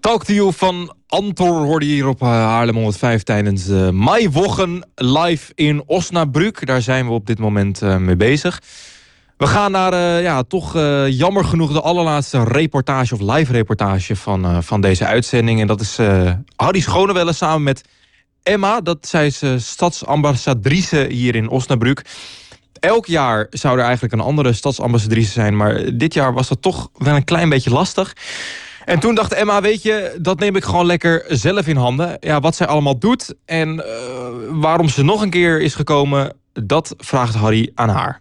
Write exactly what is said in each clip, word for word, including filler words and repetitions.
Talk to You van Antor hoorde je hier op Haarlem honderdvijf tijdens de Maiwochen live in Osnabrück. Daar zijn we op dit moment uh, mee bezig. We gaan naar, uh, ja, toch uh, jammer genoeg de allerlaatste reportage of live reportage van, uh, van deze uitzending. En dat is uh, Harry Schonewelle samen met Emma. Dat zij is uh, stadsambassadrice hier in Osnabrück. Elk jaar zou er eigenlijk een andere stadsambassadrice zijn, maar dit jaar was dat toch wel een klein beetje lastig. En toen dacht Emma, weet je, dat neem ik gewoon lekker zelf in handen. Ja, wat zij allemaal doet en uh, waarom ze nog een keer is gekomen, dat vraagt Harry aan haar.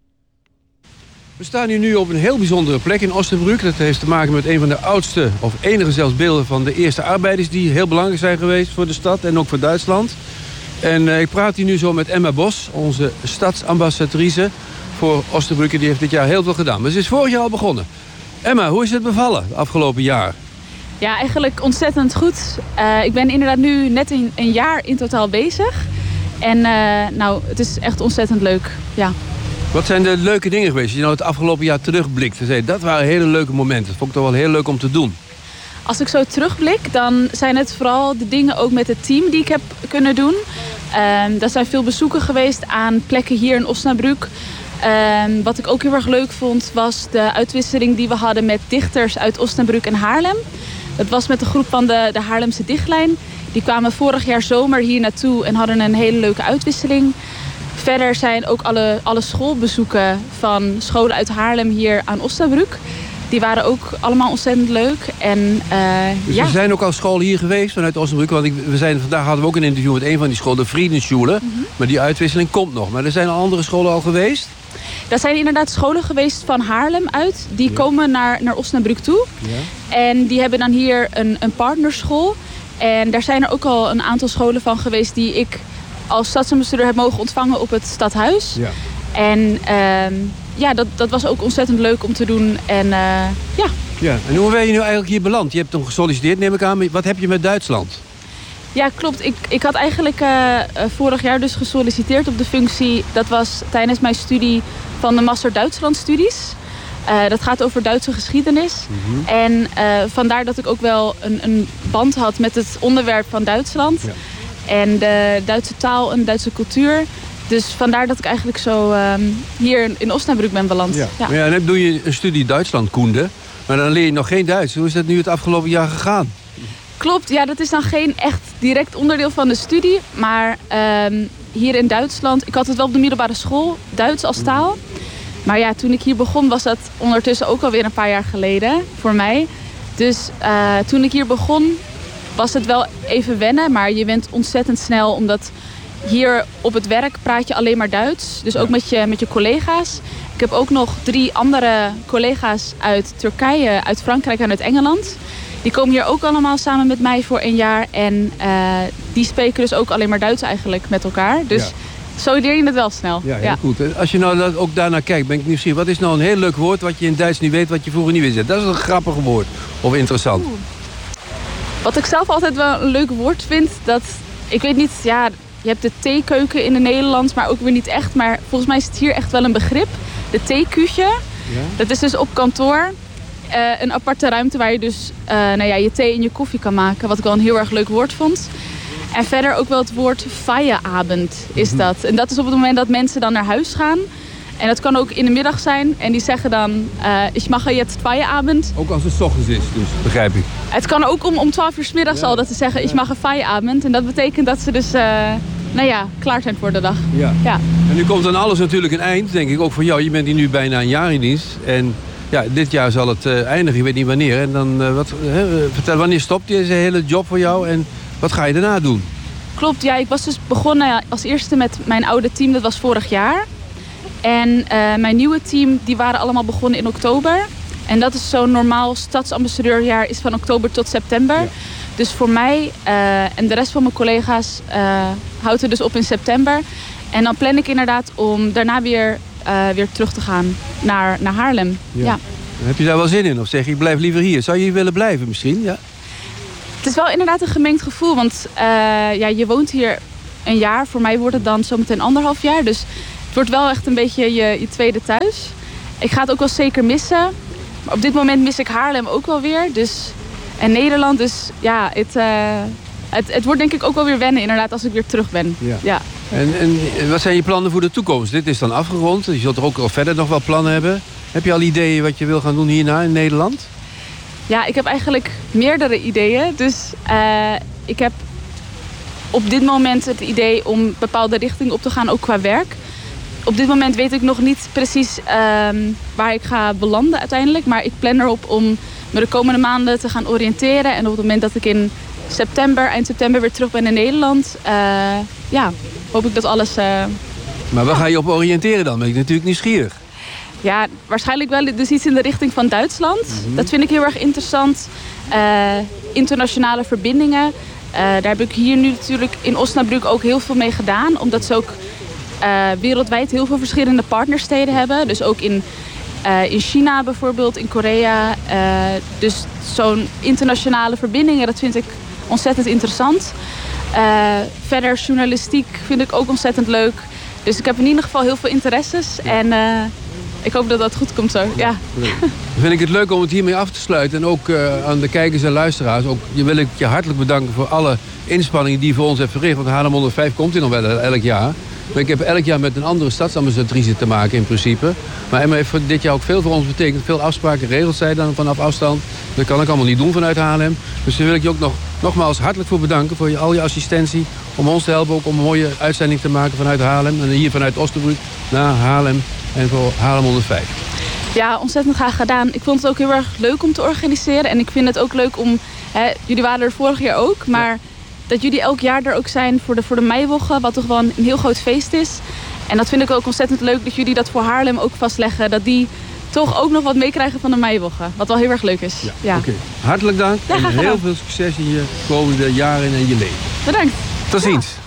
We staan hier nu op een heel bijzondere plek in Osnabrück. Dat heeft te maken met een van de oudste, of enige zelfs beelden van de eerste arbeiders die heel belangrijk zijn geweest voor de stad en ook voor Duitsland. En uh, ik praat hier nu zo met Emma Bos, onze stadsambassadrice voor Osnabrück. Die heeft dit jaar heel veel gedaan. Maar ze is vorig jaar al begonnen. Emma, hoe is het bevallen afgelopen jaar? Ja, eigenlijk ontzettend goed. Uh, ik ben inderdaad nu net een, een jaar in totaal bezig. En uh, nou, het is echt ontzettend leuk. Ja. Wat zijn de leuke dingen geweest? Als je nou het afgelopen jaar terugblikt. Zei, dat waren hele leuke momenten. Dat vond ik toch wel heel leuk om te doen. Als ik zo terugblik, dan zijn het vooral de dingen ook met het team die ik heb kunnen doen. Uh, er zijn veel bezoeken geweest aan plekken hier in Osnabrück. Uh, wat ik ook heel erg leuk vond, was de uitwisseling die we hadden met dichters uit Osnabrück en Haarlem. Dat was met de groep van de, de Haarlemse Dichtlijn. Die kwamen vorig jaar zomer hier naartoe en hadden een hele leuke uitwisseling. Verder zijn ook alle, alle schoolbezoeken van scholen uit Haarlem hier aan Osnabrück. Die waren ook allemaal ontzettend leuk. En, uh, dus ja. we zijn ook al scholen hier geweest vanuit Osnabrück. Want ik, we zijn, vandaag hadden we ook een interview met een van die scholen, de Friedensschule. Mm-hmm. Maar die uitwisseling komt nog. Maar er zijn al andere scholen al geweest? Dat zijn inderdaad scholen geweest van Haarlem uit. Die ja. komen naar, naar Osnabrück toe. Ja. En die hebben dan hier een, een partnerschool. En daar zijn er ook al een aantal scholen van geweest die ik als stadsambassadeur heb mogen ontvangen op het stadhuis. Ja. En uh, ja, dat, dat was ook ontzettend leuk om te doen. En uh, ja. Ja. En hoe ben je nu eigenlijk hier beland? Je hebt toen gesolliciteerd, neem ik aan. Wat heb je met Duitsland? Ja, klopt. Ik, ik had eigenlijk uh, vorig jaar dus gesolliciteerd op de functie. Dat was tijdens mijn studie van de Master Duitsland Studies. Uh, dat gaat over Duitse geschiedenis. Mm-hmm. En uh, vandaar dat ik ook wel een, een band had met het onderwerp van Duitsland. Ja. En de Duitse taal en de Duitse cultuur. Dus vandaar dat ik eigenlijk zo um, hier in Osnabrück ben beland. Ja. Ja. Ja, en dan doe je een studie Duitslandkunde. Maar dan leer je nog geen Duits. Hoe is dat nu het afgelopen jaar gegaan? Klopt, ja, dat is dan geen echt direct onderdeel van de studie. Maar um, hier in Duitsland, ik had het wel op de middelbare school, Duits als taal. Maar ja, toen ik hier begon was dat ondertussen ook alweer een paar jaar geleden voor mij. Dus uh, toen ik hier begon was het wel even wennen, maar je went ontzettend snel. Omdat hier op het werk praat je alleen maar Duits. Dus ook met je, met je collega's. Ik heb ook nog drie andere collega's uit Turkije, uit Frankrijk en uit Engeland. Die komen hier ook allemaal samen met mij voor een jaar. En uh, die spreken dus ook alleen maar Duits eigenlijk met elkaar. Dus ja. Zo leer je het wel snel. Ja, heel ja. goed. En als je nou ook daarnaar kijkt, ben ik nieuwsgierig. Wat is nou een heel leuk woord wat je in Duits niet weet, wat je vroeger niet wist? Dat is een grappig woord. Of interessant. Oeh. Wat ik zelf altijd wel een leuk woord vind, dat... Ik weet niet, ja, je hebt de theekeuken in het Nederlands, maar ook weer niet echt. Maar volgens mij is het hier echt wel een begrip. De theeküche. Ja. Dat is dus op kantoor. Uh, een aparte ruimte waar je dus uh, nou ja, je thee en je koffie kan maken. Wat ik wel een heel erg leuk woord vond. En verder ook wel het woord Feierabend is mm-hmm. dat. En dat is op het moment dat mensen dan naar huis gaan. En dat kan ook in de middag zijn. En die zeggen dan, uh, ich mache jetzt Feierabend. Ook als het 's ochtends is, dus begrijp ik. Het kan ook om, om twaalf uur 's middags ja. al dat ze zeggen, ja. ich mache Feierabend. En dat betekent dat ze dus, uh, nou ja, klaar zijn voor de dag. Ja. ja. En nu komt dan alles natuurlijk een eind, denk ik. Ook voor jou. Je bent hier nu bijna een jaar in dienst. En ja, dit jaar zal het uh, eindigen. Ik weet niet wanneer. En dan, uh, wat, uh, vertel, wanneer stopt deze hele job voor jou? En wat ga je daarna doen? Klopt, ja. Ik was dus begonnen als eerste met mijn oude team. Dat was vorig jaar. En uh, mijn nieuwe team, die waren allemaal begonnen in oktober. En dat is zo'n normaal stadsambassadeurjaar is van oktober tot september. Ja. Dus voor mij uh, en de rest van mijn collega's uh, houdt het dus op in september. En dan plan ik inderdaad om daarna weer, uh, weer terug te gaan naar, naar Haarlem. Ja. Ja. Heb je daar wel zin in? Of zeg je, ik blijf liever hier? Zou je hier willen blijven misschien? Ja. Het is wel inderdaad een gemengd gevoel. Want uh, ja, je woont hier een jaar. Voor mij wordt het dan zometeen anderhalf jaar. Dus het wordt wel echt een beetje je, je tweede thuis. Ik ga het ook wel zeker missen. Maar op dit moment mis ik Haarlem ook wel weer. Dus en Nederland. Dus ja, het, uh, het, het wordt denk ik ook wel weer wennen inderdaad als ik weer terug ben. Ja. Ja. En, en wat zijn je plannen voor de toekomst? Dit is dan afgerond. Je zult er ook al verder nog wel plannen hebben. Heb je al ideeën wat je wil gaan doen hierna in Nederland? Ja, ik heb eigenlijk meerdere ideeën. Dus uh, ik heb op dit moment het idee om bepaalde richtingen op te gaan, ook qua werk. Op dit moment weet ik nog niet precies uh, waar ik ga belanden uiteindelijk. Maar ik plan erop om me de komende maanden te gaan oriënteren. En op het moment dat ik in september, eind september weer terug ben in Nederland, uh, ja, hoop ik dat alles... Uh, maar waar ga je op oriënteren dan? Ben ik natuurlijk nieuwsgierig. Ja, waarschijnlijk wel dus iets in de richting van Duitsland. Mm-hmm. Dat vind ik heel erg interessant. Uh, internationale verbindingen. Uh, daar heb ik hier nu natuurlijk in Osnabrück ook heel veel mee gedaan. Omdat ze ook uh, wereldwijd heel veel verschillende partnersteden hebben. Dus ook in, uh, in China bijvoorbeeld, in Korea. Uh, dus zo'n internationale verbindingen, dat vind ik ontzettend interessant. Uh, verder journalistiek vind ik ook ontzettend leuk. Dus ik heb in ieder geval heel veel interesses. En uh, ik hoop dat dat goed komt zo. Ja. Dan vind ik het leuk om het hiermee af te sluiten. En ook uh, aan de kijkers en luisteraars. Ook, je wil ik je hartelijk bedanken voor alle inspanningen die je voor ons hebt verricht. Want Haarlem honderdvijf komt hier nog wel elk jaar. Maar ik heb elk jaar met een andere stadsambassadrice te maken in principe. Maar Emma heeft voor dit jaar ook veel voor ons betekend. Veel afspraken geregeld zijn dan vanaf afstand. Dat kan ik allemaal niet doen vanuit Haarlem. Dus daar wil ik je ook nog, nogmaals hartelijk voor bedanken. Voor je, al je assistentie. Om ons te helpen ook om een mooie uitzending te maken vanuit Haarlem. En hier vanuit Osnabrück naar Haarlem. En voor Haarlem honderdvijf. Ja, ontzettend graag gedaan. Ik vond het ook heel erg leuk om te organiseren. En ik vind het ook leuk om... Hè, jullie waren er vorig jaar ook. Maar ja, dat jullie elk jaar er ook zijn voor de, voor de meiwochen. Wat toch wel een, een heel groot feest is. En dat vind ik ook ontzettend leuk dat jullie dat voor Haarlem ook vastleggen. Dat die toch ook nog wat meekrijgen van de meiwochen. Wat wel heel erg leuk is. Ja, ja. Oké. Okay. Hartelijk dank. Ja, en heel veel succes in je komende jaren en in je leven. Bedankt. Tot ziens. Ja.